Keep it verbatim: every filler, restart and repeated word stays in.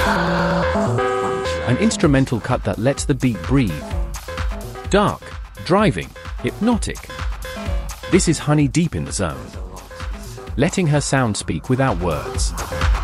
An instrumental cut that lets the beat breathe. Dark, driving, hypnotic. This is Honey deep in the zone, letting her sound speak without words.